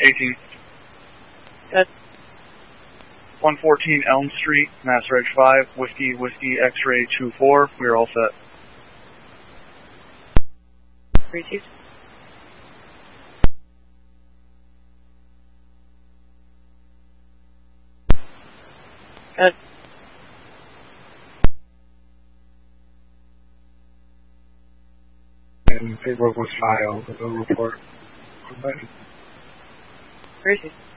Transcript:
18. Good. 114 Elm Street, Mass Reg 5, Whiskey, X-Ray 24. We are all set. Received. Good. And paperwork was filed. No report. Received.